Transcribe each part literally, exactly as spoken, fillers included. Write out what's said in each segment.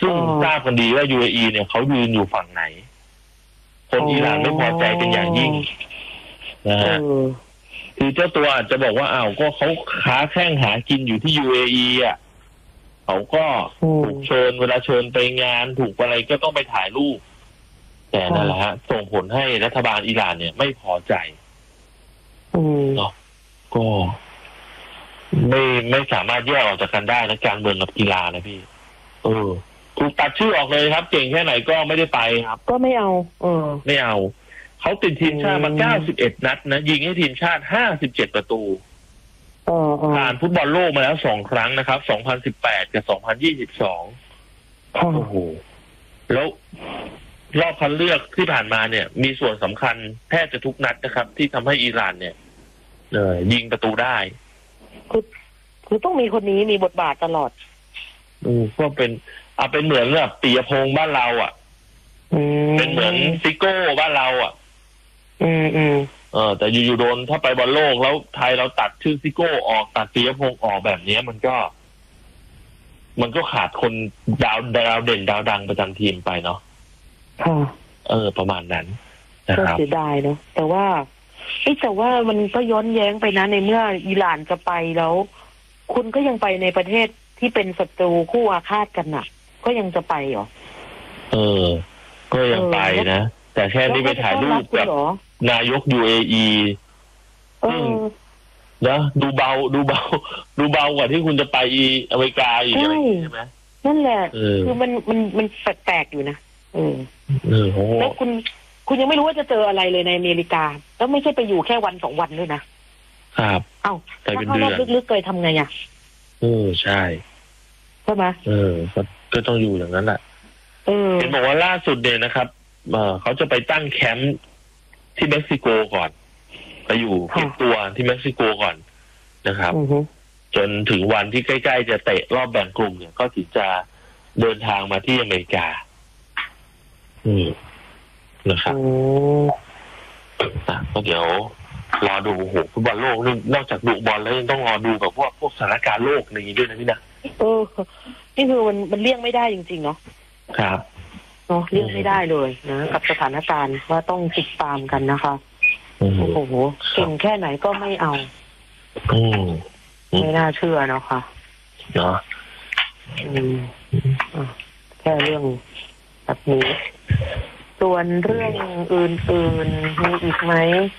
ซึ่งทราบกันดีว่า ยู เอ อี เนี่ยเขายืนอยู่ฝั่งไหนคนอิหร่านไม่พอใจเป็นอย่างยิ่งนะฮะคือเจ้าตัวอาจจะบอกว่าอ้าวก็เขาค้าแข้งหากินอยู่ที่ ยู เอ อี อ่ะเขาก็ถูกเชิญเวลาเชิญไปงานถูกอะไรก็ต้องไปถ่ายรูปแต่นั่นแหละฮะส่งผลให้รัฐบาลอิหร่านเนี่ยไม่พอใจเนาะก็ไม่ไม่สามารถแยกออกจากกันได้นะการเมืองกับกีฬานะพี่เออถูกตัดชื่อออกเลยครับเก่งแค่ไหนก็ไม่ได้ไปครับก็ไม่เอาเออไม่เอาเขาติดทีมชาติมาเก้าสิบเอ็ดนัดนะยิงให้ทีมชาติห้าสิบเจ็ดประตูผ่านฟุตบอลโลกมาแล้วสองครั้งนะครับสองพันสิบแปดกับสองพันยี่สิบสองโอ้โหแล้วรอบคัดเลือกที่ผ่านมาเนี่ยมีส่วนสำคัญแทบจะทุกนัดนะครับที่ทำให้อิหร่านเนี่ยเออยิงประตูได้คือคือต้องมีคนนี้มีบทบาทตลอดอืมก็เป็นเอาเป็นเหมือนแบบปียพงษ์บ้านเราอ่ะเป็นเหมือนซิโก้บ้านเราอ่ะอืมอืมเออแต่อยู่ๆโดนถ้าไปบอลโลกแล้วไทยเราตัดชื่อซิโก้ออกตัดปียพงษ์ออกแบบนี้มันก็ มันก็ขาดคนดาวดาวเด่นดาวดังประจำทีมไปเนาะค่ะเออประมาณนั้นนะก็ครับเสียดายเนาะแต่ว่าไอ้แต่ว่ามันก็ย้อนแย้งไปนะในเมื่ออิหร่านจะไปแล้ว คุณก็ยังไปในประเทศที่เป็นศัตรูคู่อาฆาตกันน่ะก็ยังจะไปเหรอเออก็ยังไปนะแต่แค่นี้ไปถ่ายรูปกับนายก ยู เอ อีซึ่งนะดูเบาดูเบาดูเบากว่าที่คุณจะไปอเมริกาอีกอะไรใช่ไหมนั่นแหละคือมันมันมันแปลกๆอยู่นะเออแล้วคุณคุณยังไม่รู้ว่าจะเจออะไรเลยในอเมริกาแล้วไม่ใช่ไปอยู่แค่วันสองวันด้วยนะครับเอ้าถ้าเข้ารอบลึกๆเคยทำไงอ่ะเออใช่ใช่ไหมเออก็ต้องอยู่อย่างนั้นแหละเห็นบอกว่าล่าสุดเนี่ยนะครับเออเขาจะไปตั้งแคมป์ที่เม็กซิโกก่อนไปอยู่เก็บตัวที่เม็กซิโกก่อนนะครับจนถึงวันที่ใกล้ๆจะเตะรอบแบ่งกลุ่มเนี่ยก็ถึงจะเดินทางมาที่อเมริกาอืมนะครับก็เดี๋ยวรอดูโอ้โหฟุตบอลโลกนี่นอกจากดูบอลแล้วยังต้องรอดูกับพวกพวกสถานการณ์โลกในนี้ด้วยนะพี่นะเออนี่คือมันมันเลี่ยงไม่ได้จริงๆเนาะครับเนาะเลี่ยงไม่ได้เลยนะกับสถานการณ์ว่าต้องติดตามกันนะคะโอ้โหเก่งแค่ไหนก็ไม่เอาไม่น่าเชื่อเนาะค่ะเนาะแค่เรื่องแบบนี้ส่วนเรื่องอื่นๆมีอีกไหม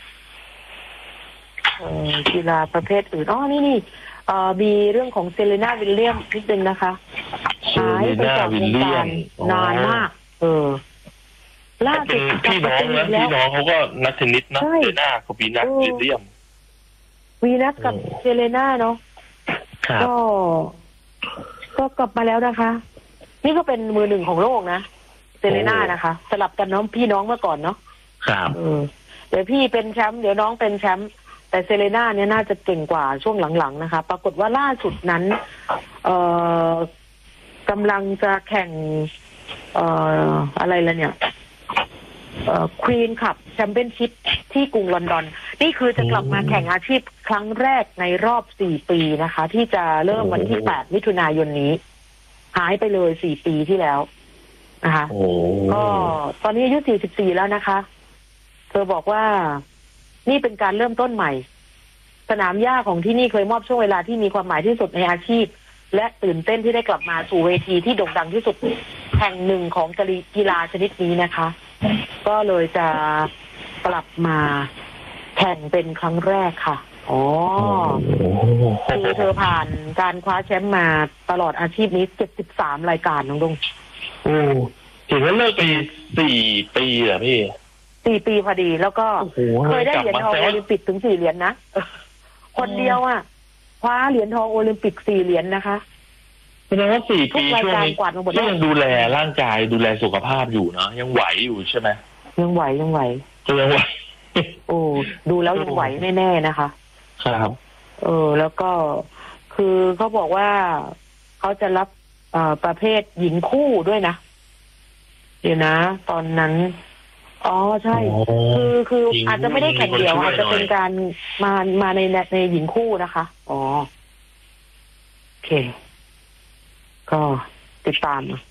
กีฬาประเภทอื่นอ๋อนี่นี่มีเรื่องของเซเลน่าวิลเลียมนิดนึงนะคะหายไปจากวงการนานมากเออล่าสุดพี่น้องนะพี่น้องเขาก็นักเทนนิสนะเซเลน่ากับวีนัสวิลเลียมวีนัสกับเซเลน่าเนาะก็ก็กลับมาแล้วนะคะนี่ก็เป็นมือหนึ่งของโลกนะเซเลน่านะคะสลับกันน้องพี่น้องเมื่อก่อนเนาะครับเดี๋ยวพี่เป็นแชมป์เดี๋ยวน้องเป็นแชมป์แต่เซเลน่าเนี่ยน่าจะเก่งกว่าช่วงหลังๆนะคะปรากฏว่าล่าสุดนั้นเอ่อกำลังจะแข่งเอ่ออะไรละเนี่ยเอ่อควีนคัพแชมเปี้ยนชิพที่กรุงลอนดอนนี่คือจะกลับมาแข่งอาชีพครั้งแรกในรอบสี่ปีนะคะที่จะเริ่มวันที่แปดมิถุนายนนี้หายไปเลยสี่ปีที่แล้วนะคะก็ตอนนี้อายุสี่สิบสี่แล้วนะคะเธอบอกว่านี่เป็นการเริ่มต้นใหม่สนามหญ้าของที่นี่เคยมอบช่วงเวลาที่มีความหมายที่สุดในอาชีพและตื่นเต้นที่ได้กลับมาสู่เวทีที่โด่งดังที่สุดแห่งหนึ่งของกีฬาชนิดนี้นะคะก็เลยจะกลับมาแข่งเป็นครั้งแรกค่ะอ๋อคือเธอผ่านการคว้าแชมป์มาตลอดอาชีพนี้เจ็ดสิบสามรายการน้องดงโอ้ถึงว่าเลิกไปสี่ปีเหรอพี่สี่ปีพอดีแล้วก็เคยได้เหรียญทองโอลิมปิกถึงสี่เหรียญนะคนเดียวอ่ะคว้าเหรียญทองโอลิมปิกสี่เหรียญนะคะแสดงว่าสี่ปีช่วงนี้ก็ยังดูแลร่างกายดูแลสุขภาพอยู่เนาะยังไหวอยู่ใช่ไหมยังไหวยังไหวยังไหวโอ้ดูแล้วยังไหวแน่ๆนะคะครับเออแล้วก็คือเขาบอกว่าเขาจะรับเอ่อประเภทหญิงคู่ด้วยนะเดี๋ยวนะตอนนั้นอ๋อใช่คือคืออาจจะไม่ได้แข่งเดี่ยวอาจจะเป็นการมามาในในหญิงคู่นะคะอ๋อโอเคก็ติดตาม